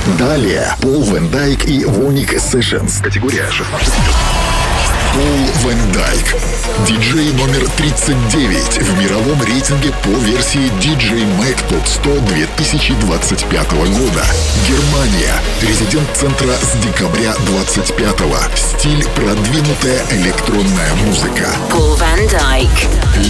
Далее Пол Ван Дайк и Воник Sessions. Категория 16+. Пол Ван Дайк. Диджей номер 39 в мировом рейтинге по версии DJ Mag Top 100 2025 года. Германия. Резидент центра с декабря 25-го. Стиль продвинутая электронная музыка. Paul Van Dyk.